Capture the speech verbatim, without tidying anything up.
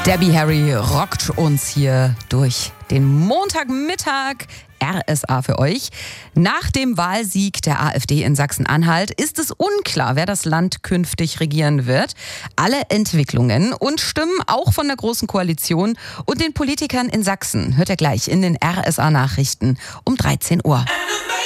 Debbie Harry rockt uns hier durch den Montagmittag. R S A für euch. Nach dem Wahlsieg der AfD in Sachsen-Anhalt ist es unklar, wer das Land künftig regieren wird. Alle Entwicklungen und Stimmen auch von der Großen Koalition und den Politikern in Sachsen hört ihr gleich in den R S A-Nachrichten um dreizehn Uhr.